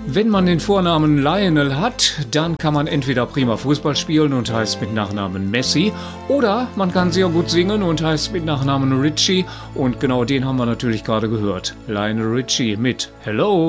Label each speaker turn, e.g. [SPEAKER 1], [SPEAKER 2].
[SPEAKER 1] Wenn man den Vornamen Lionel hat, dann kann man entweder prima Fußball spielen und heißt mit Nachnamen Messi, oder man kann sehr gut singen und heißt mit Nachnamen Richie, und genau den haben wir natürlich gerade gehört. Lionel Richie mit Hello.